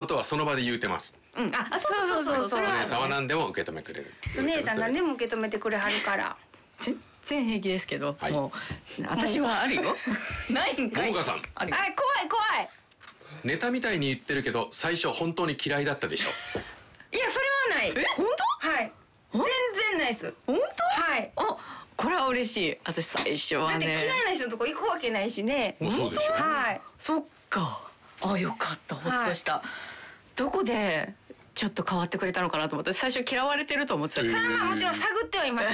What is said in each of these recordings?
ことはその場で言うてます。 そう。 お姉さんは何でも受け止めてくれる。 お姉さん何でも受け止めてくれはるから。 全然平気ですけど、もう私はあるよ。ないんかい。 桃香さん。 怖い。 ネタみたいに言ってるけど最初本当に嫌いだったでしょ。 いやそれはない。 本当？ はい。全然ないです。 本当？ はい。 これは嬉しい。私最初はね。 だって嫌いな人のとこ行くわけないしね。 そうでしょ。 はい。 そっか。よかった。ほっとした。どこでちょっと変わってくれたのかなと思って、最初嫌われてると思ってた。 それはもちろん探ってはいました。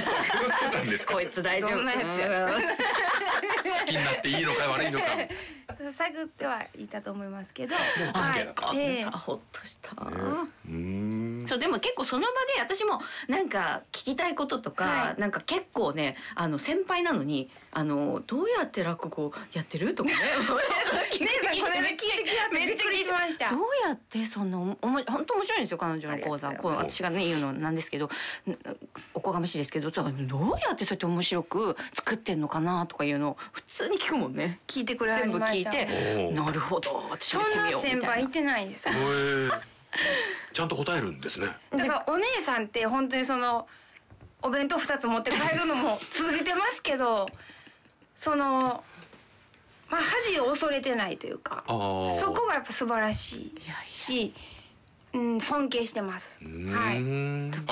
こいつ大丈夫。 どんなやつや。 好きになっていいのか悪いのか。 探ってはいたと思いますけど。 ほっとした。そうでも結構その場で私もなんか聞きたいこととか、なんか結構ね先輩なのにどうやって落語やってるとかね。 姉さんこれ聞いてきたってびっくりしました。 どうやってそんな本当面白いんですよ彼女の講座。私がね言うのなんですけど、おこがましいですけど、どうやってそうやって面白く作ってんのかなとかいうのを普通に聞くもんね。 聞いてくれはりました。 全部聞いて、なるほど。 そんな先輩いてないです。 ちゃんと答えるんですね。 だからお姉さんって本当にお弁当2つ持って帰るのも通じてますけど、恥を恐れてないというか、そこがやっぱ素晴らしいし、尊敬してます。はい。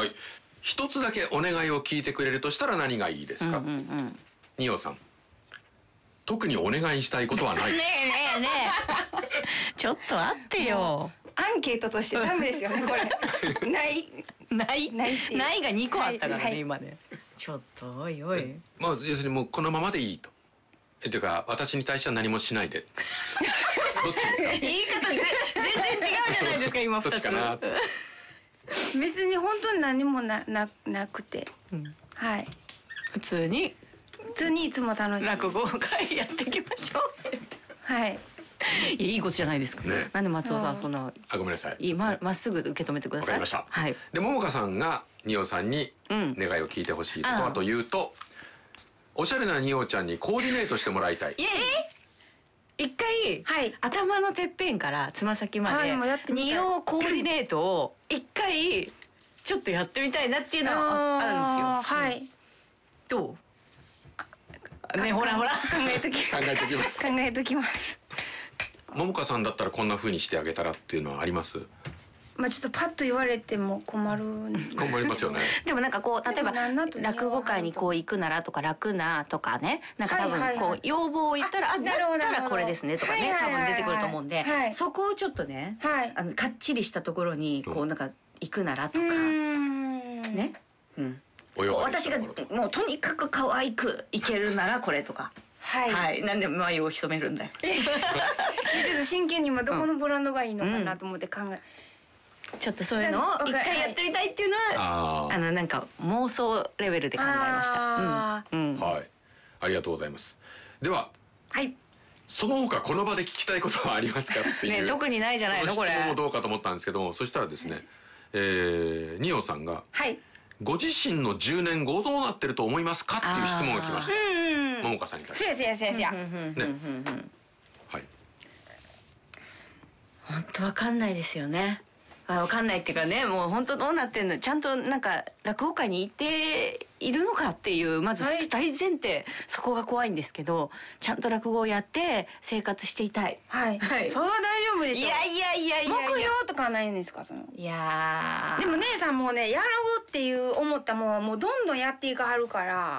一つだけお願いを聞いてくれるとしたら何がいいですか？二葉さん。特にお願いしたいことはない。 ねえちょっと待ってよ。 アンケートとしてダメですよねこれ。ないが2個あったからね今ね。ちょっとおい。 要するにもうこのままでいいと。というか私に対しては何もしないで。どっちですか？ 言い方全然違うじゃないですか今2つ。 どっちかな。 別に本当に何もなくて、はい。 普通にいつも楽しい落語会やっていきましょう。 はい。 いいことじゃないですか。なんで松尾さんそんな。 ごめんなさい。 まっすぐ受け止めてください。 わかりました。 はい。 で桃香さんが二葉さんに願いを聞いてほしいことはというと、おしゃれな二葉ちゃんにコーディネートしてもらいたい。 一回頭のてっぺんからつま先まで二葉コーディネートを一回ちょっとやってみたいなっていうのはあるんですよ。はい。どう？ね、ほら考えときます。 桃香さんだったらこんな風にしてあげたらっていうのはあります？ ちょっとパッと言われても困りますよね。 でもなんか例えば落語会に行くならとか楽なとかね、なんか多分要望を言ったらだったらこれですねとかね多分出てくると思うんで、そこをちょっとねかっちりしたところになんか行くならとかね。私がもうとにかく可愛くいけるならこれとか。はい。なんで眉を潜めるんだよ。 ちょっと真剣に今どこのブランドがいいのかなと思ってちょっとそういうのを一回やってみたいっていうのはなんか妄想レベルで考えました。 はい。ありがとうございます。では。はい。その他この場で聞きたいことはありますかっていう。 ね、特にないじゃないのこれ。 質問もどうかと思ったんですけども、そしたらですね、二葉さんが。はい。ご自身の10年後どうなってると思いますかっていう質問が来ました。桃香さんに対して。 せや。 ね。はい。 本当わかんないですよね。わかんないっていうかね、もう本当どうなってんの、ちゃんとなんか落語会に行っているのかっていうまず大前提、そこが怖いんですけど、ちゃんと落語をやって生活していたい。 はい。それは大丈夫でしょ。 いや。 目標とかないんですかいや。 でも姉さんもねやろうっていう思ったもんはもうどんどんやっていかはるから。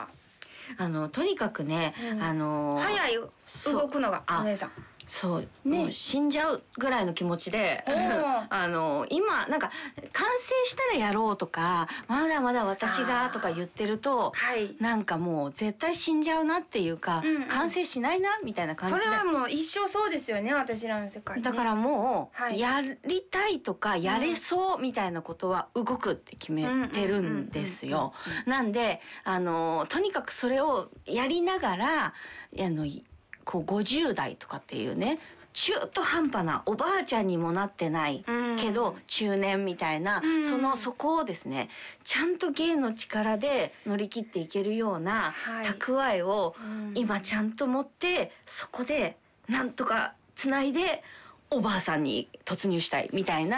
とにかくね早い動くのがお姉さん。 そうね、もう死んじゃうぐらいの気持ちで今なんか完成したらやろうとかまだまだ私がとか言ってると、なんかもう絶対死んじゃうなっていうか、完成しないなみたいな感じで。 それはもう一生そうですよね私らの世界、 だからもう、やりたいとかやれそうみたいなことは動くって決めてるんですよ。なんでとにかくそれをやりながら50代とかっていうね中途半端なおばあちゃんにもなってないけど中年みたいなそこをですねちゃんと芸の力で乗り切っていけるような蓄えを今ちゃんと持ってそこでなんとかつないでおばあさんに突入したいみたいな